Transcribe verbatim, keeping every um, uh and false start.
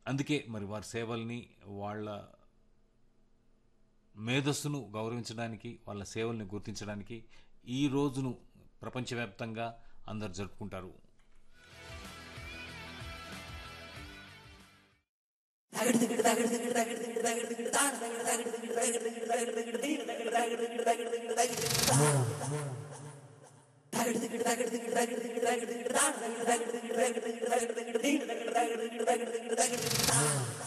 అందుకే మరి వారి సేవల్ని, వాళ్ళ మేధస్సును గౌరవించడానికి, వాళ్ళ సేవల్ని గుర్తించడానికి ఈ రోజును ప్రపంచవ్యాప్తంగా అందరు జరుపుకుంటారు.